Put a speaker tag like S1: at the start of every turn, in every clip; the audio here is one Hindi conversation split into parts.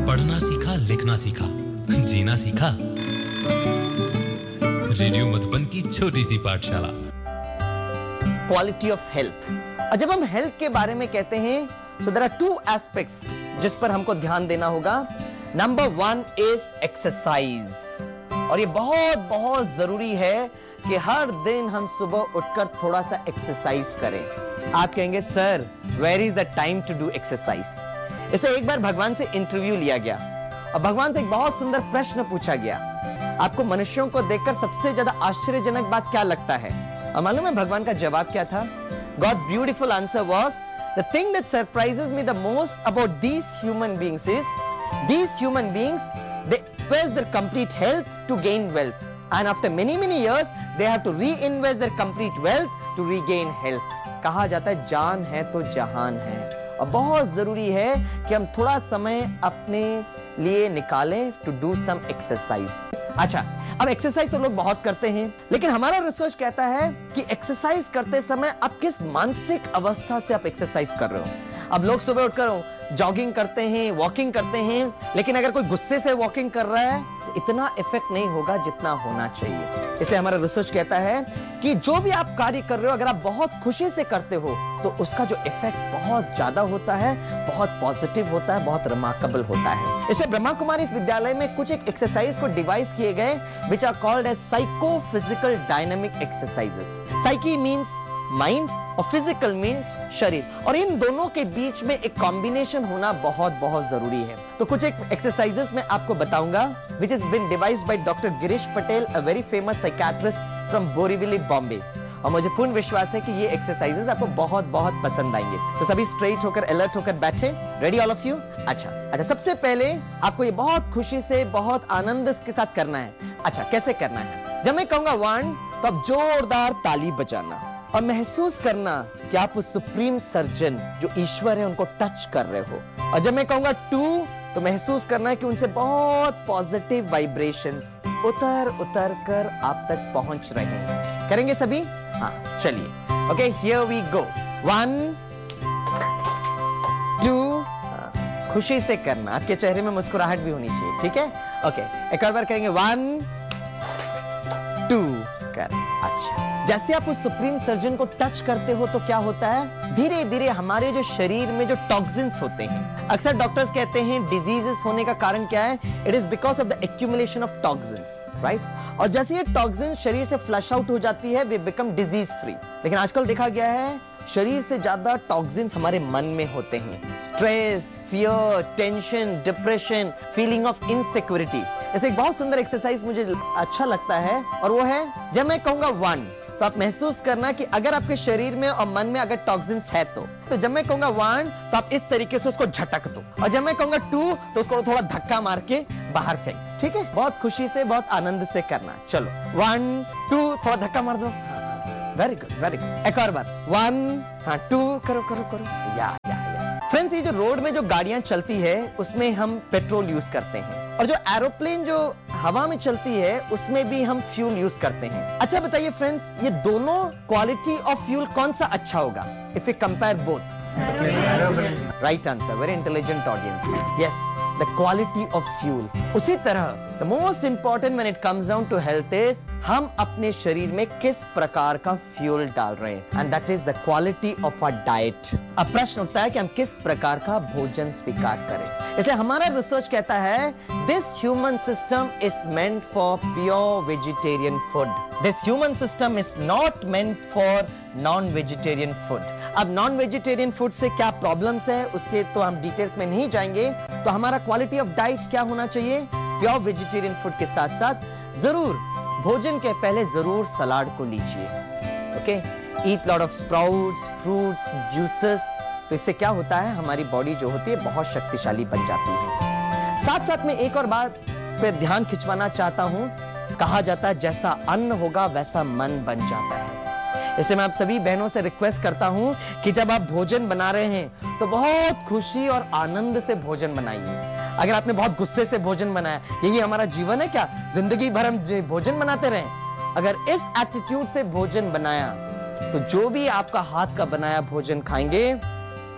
S1: पढ़ना सीखा, लिखना सीखा, जीना सीखा। रेडियो मधुबन की छोटी सी पाठशाला।
S2: Quality of health. और जब हम हेल्थ के बारे में कहते हैं तो देयर आर टू एस्पेक्ट्स जिस पर हमको ध्यान देना होगा। नंबर 1 इज एक्सरसाइज, और ये बहुत बहुत जरूरी है कि हर दिन हम सुबह उठकर थोड़ा सा एक्सरसाइज करें। आप कहेंगे sir where is the time to do exercise. इसलिए एक बार भगवान से इंटरव्यू लिया गया और भगवान से एक बहुत सुंदर प्रश्न पूछा गया, आपको मनुष्यों को देखकर सबसे ज्यादा आश्चर्यजनक बात क्या लगता है? और मालूम है भगवान का जवाब क्या था? God's beautiful answer was, the thing that surprises me the most about these human beings is, these human beings, they invest their complete health to gain wealth, and after many years they have to reinvest their complete wealth to regain health. कहा जाता है जान है तो जहान है, और बहुत जरूरी है कि हम थोड़ा समय अपने लिए निकालें to do some exercise. अच्छा, अब एक्सरसाइज तो लोग बहुत करते हैं, लेकिन हमारा रिसर्च कहता है कि एक्सरसाइज करते समय आप किस मानसिक अवस्था से आप एक्सरसाइज कर रहे हो। अब लोग सुबह उठकर जॉगिंग करते हैं, वॉकिंग करते हैं, लेकिन अगर कोई गुस्से से वॉकिंग कर रहा है तो इतना इफेक्ट नहीं होगा जितना होना चाहिए। इसलिए हमारा रिसर्च कहता है कि जो भी आप कार्य कर रहे हो, अगर आप बहुत खुशी से करते हो तो उसका जो इफेक्ट बहुत ज्यादा होता है, बहुत पॉजिटिव होता है, बहुत रिमार्केबल होता है। इसलिए ब्रह्मा कुमारी विद्यालय में कुछ एक एक्सरसाइज को डिवाइस किए गए which are called as psychophysical dynamic exercises. Psyche means mind और physical means शरीर, और इन दोनों के बीच में एक कॉम्बिनेशन होना बहुत बहुत जरूरी है। तो कुछ एक एक्सरसाइजेस मैं आपको बताऊंगा which has been devised by Dr. Girish Patel, a very famous psychiatrist from Borivali, Bombay. और मुझे पूर्ण विश्वास है कि ये एक्सरसाइजेस आपको बहुत बहुत पसंद आएंगे। तो सभी स्ट्रेट होकर, अलर्ट होकर बैठे। Ready all of you? अच्छा, सबसे पहले आपको ये बहुत खुशी से, बहुत आनंद के साथ करना है। अच्छा, कैसे करना है? जब मैं कहूंगा 1 तो आप जोरदार ताली बजाना और महसूस करना कि आप उस सुप्रीम सर्जन जो ईश्वर है उनको टच कर रहे हो। और जब मैं कहूंगा 2 तो महसूस करना है कि उनसे बहुत पॉजिटिव वाइब्रेशंस उतर उतर कर आप तक पहुंच रहे हैं। करेंगे सभी? हाँ, चलिए। Okay, here we go. 1 2, खुशी से करना, आपके चेहरे में मुस्कुराहट भी होनी चाहिए, ठीक है? ओके, एक और बार करेंगे। 1 2 कर। अच्छा, जैसे आप उस सुप्रीम सर्जन को टच करते हो तो क्या होता है? धीरे धीरे हमारे जो शरीर में जो टॉक्सिन्स होते हैं, अक्सर डॉक्टर्स कहते हैं डिजीजेस होने का कारण क्या है? It is because of the accumulation of toxins, right? और जैसे ये टॉक्सिन्स शरीर से फ्लश आउट हो जाती है, वी बिकम डिजीज फ्री। लेकिन आजकल देखा गया है शरीर से ज्यादा टॉक्सिन्स हमारे मन में होते हैं। Stress, fear, tension, depression, feeling of insecurity. ऐसे एक बहुत सुंदर एक्सरसाइज मुझे अच्छा लगता है, और वो है जब मैं कहूंगा 1 तो आप महसूस करना कि अगर आपके शरीर में और मन में अगर टॉक्सिन्स है तो जब मैं कहूंगा 1 तो आप इस तरीके से उसको झटक दो, और जब मैं कहूंगा 2 तो उसको थोड़ा धक्का मार के बाहर फेंक। ठीक है? बहुत खुशी से, बहुत आनंद से करना। चलो, 1 2, थोड़ा धक्का मार दो। Very good, very good. एक और बार। 1 हाँ 2 करो करो करो। या फ्रेंड्स, ये जो रोड में जो गाड़ियां चलती है उसमें हम पेट्रोल यूज करते हैं, और जो एरोप्लेन जो हवा में चलती है उसमें भी हम फ्यूल यूज करते हैं। अच्छा बताइए फ्रेंड्स, ये दोनों क्वालिटी ऑफ फ्यूल कौन सा अच्छा होगा if we compare both? Right answer, very intelligent audience. Yes, the quality of fuel. उसी तरह the most important when it comes down to health is हम अपने शरीर में किस प्रकार का फ्यूल डाल रहे हैं, and that is the quality of our diet. अब प्रश्न उठता है कि हम किस प्रकार का भोजन स्वीकार करें। इसलिए हमारा रिसर्च कहता है this human system is meant for pure vegetarian food. This human system is not meant for non vegetarian food. अब नॉन वेजिटेरियन फूड से क्या प्रॉब्लम्स है उसके तो हम डिटेल्स में नहीं जाएंगे। तो हमारा क्वालिटी ऑफ डाइट क्या होना चाहिए? प्योर वेजिटेरियन फूड के साथ साथ जरूर भोजन के पहले जरूर सलाद को लीजिए। Okay, eat lot of sprouts, fruits, juices. तो इससे क्या होता है, हमारी बॉडी जो होती है बहुत शक्तिशाली बन जाती है। साथ साथ में एक और बात पे ध्यान खिंचवाना चाहता हूं। कहा जाता है जैसा अन्न होगा वैसा मन बन जाता है। इसलिए मैं आप सभी बहनों से रिक्वेस्ट करता हूं कि जब आप भोजन बना रहे हैं तो बहुत खुशी और आनंद से भोजन बनाइए। अगर आपने बहुत गुस्से से भोजन बनाया, यही हमारा जीवन है क्या? जिंदगी भर हम भोजन बनाते रहें? अगर इस एटीट्यूड से भोजन बनाया तो जो भी आपका हाथ का बनाया भोजन खाएंगे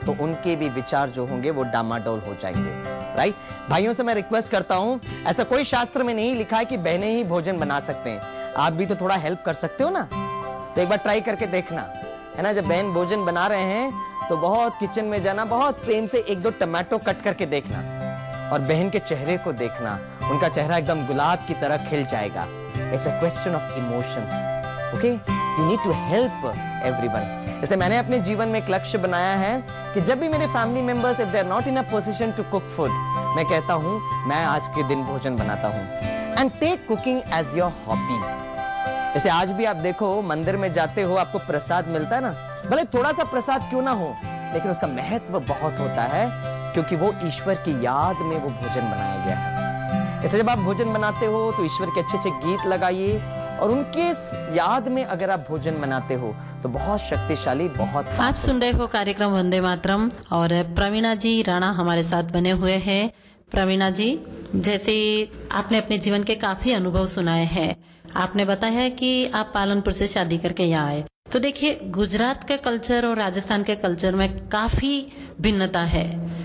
S2: तो उनके भी विचार जो होंगे वो डामाडोल हो जाएंगे, राइट। भाइयों से मैं रिक्वेस्ट करता हूं, ऐसा कोई शास्त्र में नहीं लिखा है कि बहनें ही भोजन बना सकते हैं, आप भी तो थोड़ा हेल्प कर सकते हो ना। तो एक बार ट्राई करके देखना, है ना। जब बहन भोजन बना रहे हैं तो बहुत किचन में जाना, बहुत प्रेम से 1-2 टमाटो कट करके देखना और बहन के चेहरे को देखना, उनका चेहरा एकदम गुलाब की तरह खिल जाएगा। It's a question of emotions, okay. You need to help everyone. इसलिए मैंने अपने जीवन में एक लक्ष्य बनाया है कि जब भी मेरे family members if they are not in a position to cook food, मैं कहता हूं मैं आज के दिन भोजन बनाता हूं। And take cooking as your hobby. जैसे आज भी आप देखो, मंदिर में जाते हो, आपको प्रसाद मिलता है ना, भले थोड़ा सा प्रसाद क्यों ना हो, लेकिन उसका महत्व बहुत होता है, क्योंकि वो ईश्वर की याद में वो भोजन बनाया गया है। इसलिए जब आप भोजन बनाते हो तो ईश्वर के अच्छे-अच्छे गीत लगाइए, और उनके याद में अगर आप भोजन बनाते हो तो बहुत शक्तिशाली, बहुत।
S3: आप सुन रहे हो कार्यक्रम वंदे मातरम, और प्रवीणा जी राणा हमारे साथ बने हुए हैं। प्रवीणा जी, जैसे आपने अपने जीवन के काफी अनुभव सुनाए हैं, आपने बताया है कि आप पालनपुर से शादी करके यहाँ आए, तो देखिए गुजरात के कल्चर और राजस्थान के कल्चर में काफी भिन्नता है,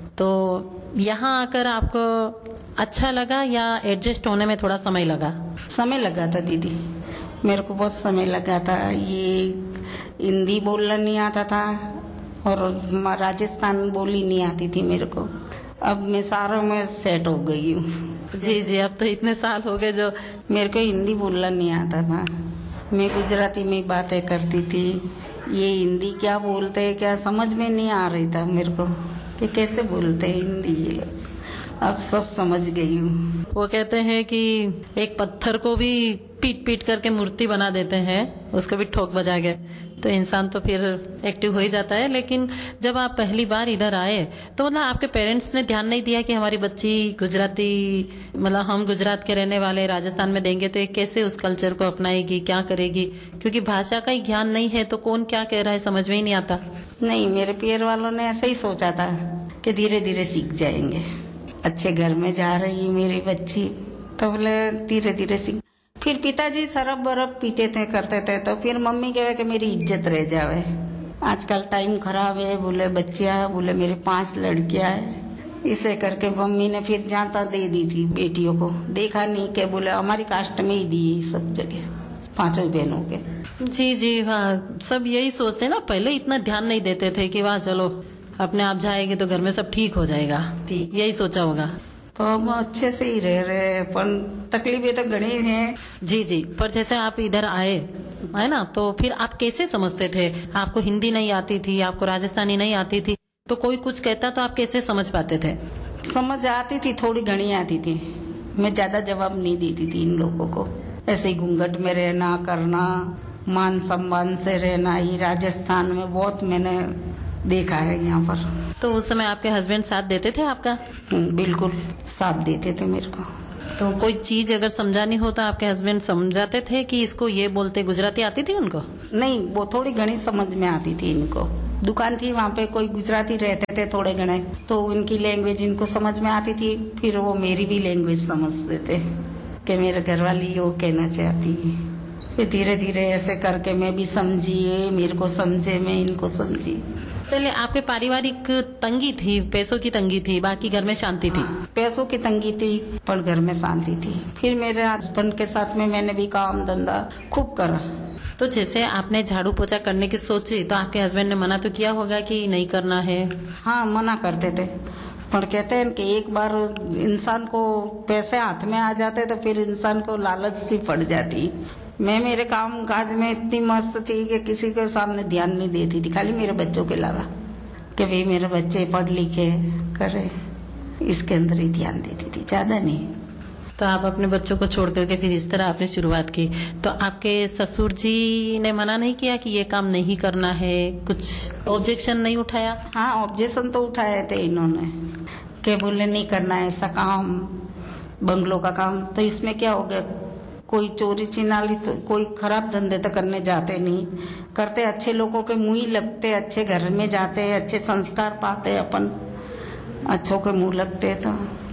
S3: तो यहाँ आकर आपको अच्छा लगा या एडजस्ट होने में थोड़ा समय लगा?
S4: समय लगा था दीदी, मेरे को बहुत समय लगा था। ये हिंदी बोलना नहीं आता था और राजस्थान बोली नहीं आती थी मेरे को। अब मैं सारों में सेट हो गई हूँ।
S3: जी जी, अब तो इतने साल हो गए जो
S4: मेरे को हिंदी बोलना नहीं आता था, मैं गुजराती में बातें करती थी। ये हिंदी क्या बोलते हैं क्या समझ में नहीं आ रही था मेरे को कि कैसे बोलते हैं हिंदी ये लोग। अब सब समझ गई हूँ।
S3: वो कहते हैं कि एक पत्थर को भी पीट पीट करके मूर्ति बना देते हैं, उसको भी ठोक बजा के, तो इंसान तो फिर एक्टिव हो ही जाता है। लेकिन जब आप पहली बार इधर आए तो मतलब आपके पेरेंट्स ने ध्यान नहीं दिया कि हमारी बच्ची गुजराती, मतलब हम गुजरात के रहने वाले राजस्थान में देंगे तो ये कैसे उस कल्चर को अपनाएगी, क्या करेगी, क्योंकि भाषा का ही ज्ञान नहीं है तो कौन क्या कह रहा है समझ में ही नहीं आता।
S4: नहीं, मेरे पियर वालों ने ऐसा ही सोचा था कि धीरे धीरे सीख जाएंगे, अच्छे घर में जा रही मेरी बच्ची, तो बोले धीरे धीरे सीख। फिर पिताजी शराब बरब पीते थे, करते थे, तो फिर मम्मी कहे कि मेरी इज्जत रह जावे, आजकल टाइम खराब है, बोले बच्चियां, बोले मेरे 5 लड़कियां है, इसे करके मम्मी ने फिर जाता दे दी थी बेटियों को। देखा नहीं के बोले हमारी कास्ट में ही दी सब जगह 5 बहनों के।
S3: जी जी, हाँ, सब यही सोचते हैं ना, पहले इतना ध्यान नहीं देते थे कि वाह चलो अपने आप जाएगी तो घर में सब ठीक हो जाएगा, यही सोचा होगा।
S4: तो हम अच्छे से ही रह रहे, पर तकलीफें तो घनी हैं।
S3: जी जी, पर जैसे आप इधर आए है ना, तो फिर आप कैसे समझते थे? आपको हिंदी नहीं आती थी, आपको राजस्थानी नहीं आती थी, तो कोई कुछ कहता तो आप कैसे समझ पाते थे?
S4: समझ आती थी, थोड़ी घनी आती थी, मैं ज्यादा जवाब नहीं देती थी इन लोगों को। ऐसे ही घूंघट में रहना करना, मान सम्मान से रहना, ये राजस्थान में बहुत मैंने देखा है यहाँ पर।
S3: तो उस समय आपके हस्बैंड साथ देते थे आपका?
S4: बिल्कुल साथ देते थे मेरे को।
S3: तो कोई चीज अगर समझानी हो तो आपके हस्बैंड समझाते थे कि इसको ये बोलते? गुजराती आती थी उनको?
S4: नहीं, वो थोड़ी घनी समझ में आती थी इनको। दुकान थी वहाँ पे, कोई गुजराती रहते थे थोड़े घने, तो उनकी लैंग्वेज इनको समझ में आती थी, फिर वो मेरी भी लैंग्वेज समझते थे कि मेरे घर वाली वो कहना चाहती है। फिर धीरे धीरे ऐसे करके मैं भी समझी, मेरे को समझे, मैं इनको समझी।
S3: चलिए, आपके पारिवारिक तंगी थी, पैसों की तंगी थी, बाकी घर में शांति थी?
S4: पैसों की तंगी थी पर घर में शांति थी। फिर मेरे हस्बैंड के साथ में मैंने भी काम धंधा खूब करा।
S3: तो जैसे आपने झाड़ू पोछा करने की सोची तो आपके हस्बैंड ने मना तो किया होगा कि नहीं करना है?
S4: हाँ, मना करते थे, पर कहते हैं कि एक बार इंसान को पैसे हाथ में आ जाते तो फिर इंसान को लालच सी पड़ जाती। मैं मेरे काम काज में इतनी मस्त थी कि किसी के सामने ध्यान नहीं देती थी, खाली मेरे बच्चों के अलावा, कि भाई मेरे बच्चे पढ़ लिखे करे, इसके अंदर ही ध्यान देती थी, ज्यादा नहीं।
S3: तो आप अपने बच्चों को छोड़ करके फिर इस तरह आपने शुरुआत की, तो आपके ससुर जी ने मना नहीं किया कि ये काम नहीं करना है? कुछ ऑब्जेक्शन नहीं उठाया?
S4: हाँ, ऑब्जेक्शन तो उठाए थे इन्होंने, कि बोले नहीं करना है ऐसा काम, बंगलों का काम, तो इसमें क्या हो गया, कोई चोरी चिनाली तो कोई खराब धंधे तो करने जाते नहीं, करते अच्छे लोगों के मुंह ही लगते, अच्छे घर में जाते, अच्छे संस्कार पाते, अपन अच्छों के मुंह लगते, तो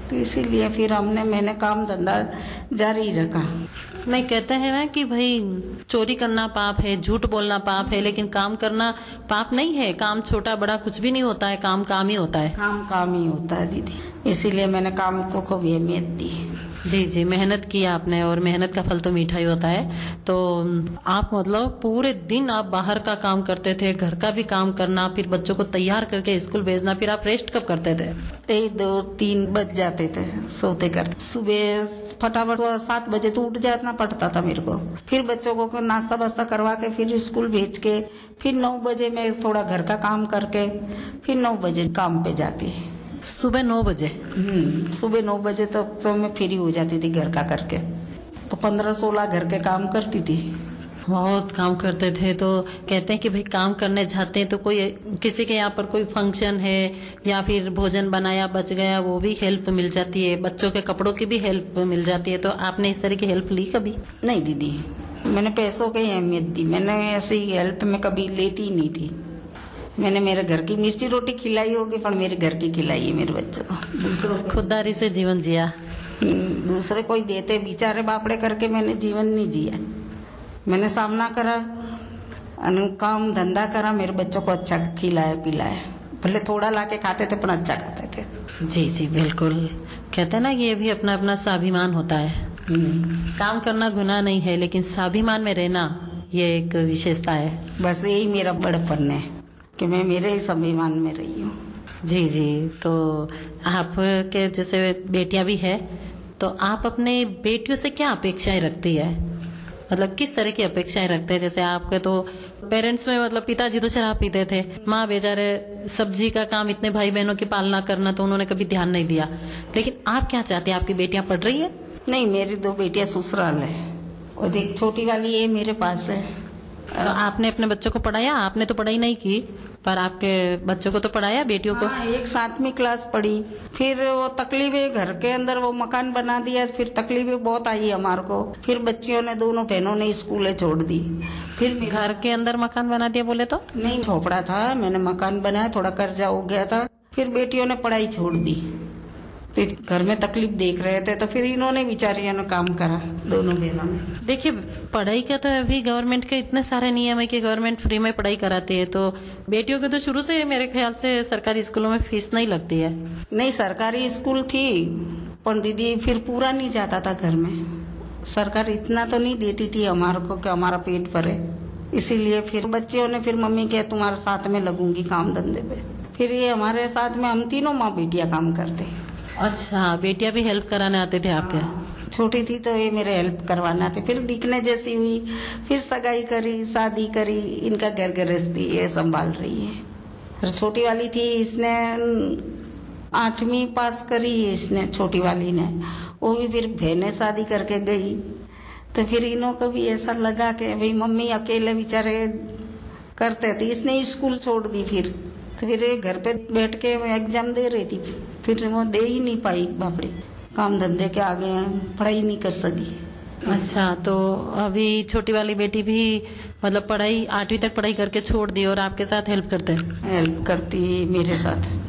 S4: तो इसीलिए फिर मैंने काम धंधा जारी रखा।
S3: नहीं, कहते हैं ना कि भाई चोरी करना पाप है, झूठ बोलना पाप है, लेकिन काम करना पाप नहीं है। काम छोटा बड़ा कुछ भी नहीं होता है, काम काम ही होता है।
S4: काम काम ही होता है दीदी, इसीलिए मैंने काम को खूब अहमियत दी।
S3: जी जी, मेहनत की आपने और मेहनत का फल तो मीठा ही होता है। तो आप मतलब पूरे दिन आप बाहर का काम करते थे, घर का भी काम करना, फिर बच्चों को तैयार करके स्कूल भेजना, फिर आप रेस्ट कब करते थे?
S4: 2-3 बज जाते थे सोते करते। सुबह फटाफट 7 बजे तो उठ जाना पड़ता था मेरे को, फिर बच्चों को नाश्ता वास्ता करवा के फिर स्कूल भेज के फिर 9 बजे मैं थोड़ा घर का काम करके फिर 9 बजे काम पे जाती।
S3: सुबह 9 बजे?
S4: सुबह 9 बजे तक तो मैं फ्री हो जाती थी घर का करके, तो 15-16 घर के काम करती थी।
S3: बहुत काम करते थे। तो कहते हैं कि भाई काम करने जाते हैं तो कोई किसी के यहाँ पर कोई फंक्शन है या फिर भोजन बनाया बच गया, वो भी हेल्प मिल जाती है, बच्चों के कपड़ों की भी हेल्प मिल जाती है। तो आपने इस तरह की हेल्प ली कभी?
S4: नहीं दीदी, मैंने पैसों की अहमियत दी, मैंने ऐसी हेल्प में कभी लेती ही नहीं थी। मैंने मेरे घर की मिर्ची रोटी खिलाई होगी, पर मेरे घर की खिलाई है मेरे बच्चों को। दूसरों
S3: खुददारी से जीवन जिया।
S4: दूसरे कोई देते बेचारे बापड़े करके मैंने जीवन नहीं जिया। मैंने सामना करा, काम धंधा करा, मेरे बच्चों को अच्छा खिलाया पिलाया, भले थोड़ा लाके खाते थे पर अच्छा खाते थे।
S3: जी जी बिल्कुल, कहते हैं ना ये भी अपना अपना स्वाभिमान होता है। काम करना गुनाह नहीं है, लेकिन स्वाभिमान में रहना ये एक विशेषता है।
S4: बस यही मेरा बड़पन है कि मैं मेरे ही स्वाभिमान में रही हूँ।
S3: जी जी, तो आप के जैसे बेटियां भी है, तो आप अपने बेटियों से क्या अपेक्षाएं रखती है? मतलब किस तरह की अपेक्षाएं रखते हैं? जैसे आपके तो पेरेंट्स में मतलब पिताजी तो शराब पीते थे, माँ बेचारे सब्जी का काम, इतने भाई बहनों की पालना करना, तो उन्होंने कभी ध्यान नहीं दिया। लेकिन आप क्या चाहती हैं? आपकी बेटियां पढ़ रही है?
S4: नहीं, मेरी 2 बेटियां ससुराल है और एक छोटी वाली ये मेरे पास है।
S3: तो आपने अपने बच्चों को पढ़ाया? आपने तो पढ़ाई नहीं की, पर आपके बच्चों को तो पढ़ाया, बेटियों को?
S4: हाँ, एक 7वीं क्लास पढ़ी, फिर वो तकलीफें घर के अंदर वो मकान बना दिया, फिर तकलीफें बहुत आई हमारे को, फिर बच्चियों ने दोनों बहनों ने स्कूलें छोड़ दी। फिर
S3: घर के अंदर मकान बना दिया बोले तो?
S4: नहीं, झोपड़ा था, मैंने मकान बनाया, थोड़ा कर्जा हो गया था, फिर बेटियों ने पढ़ाई छोड़ दी। फिर घर में तकलीफ देख रहे थे तो फिर इन्होंने बेचारियों ने काम करा, दोनों बहनों ने।
S3: देखिए, पढ़ाई का तो अभी गवर्नमेंट के इतने सारे नियम है कि गवर्नमेंट फ्री में पढ़ाई कराती है, तो बेटियों के तो शुरू से मेरे ख्याल से सरकारी स्कूलों में फीस नहीं लगती है।
S4: नहीं, सरकारी स्कूल थी पर दीदी फिर पूरा नहीं जाता था घर में। सरकार इतना तो नहीं देती थी हमारे को कि हमारा पेट भरे, इसीलिए फिर बच्चियों ने फिर मम्मी के तुम्हारे साथ में लगूंगी काम धंधे पे। फिर ये हमारे साथ में हम तीनों माँ बेटियां काम करते।
S3: अच्छा, बेटियां भी हेल्प कराने आते थे आपके?
S4: छोटी थी तो ये मेरे हेल्प करवाने आते, फिर दिखने जैसी हुई, फिर सगाई करी, शादी करी, इनका घर गृहस्थी ये संभाल रही है। फिर छोटी वाली थी, इसने 8वीं पास करी, इसने छोटी वाली ने, वो भी फिर बहने शादी करके गई। तो फिर इन्हों को भी ऐसा लगा कि भाई मम्मी अकेले बेचारे करते थे, इसने स्कूल छोड़ दी। फिर तो फिर घर पे बैठ के एग्जाम दे रही थी, फिर वो दे ही नहीं पाई बापड़ी, काम धंधे के आगे पढ़ाई नहीं कर सकी।
S3: अच्छा, तो अभी छोटी वाली बेटी भी मतलब पढ़ाई 8वीं तक पढ़ाई करके छोड़ दी और आपके साथ हेल्प करते हैं?
S4: हेल्प करती मेरे साथ।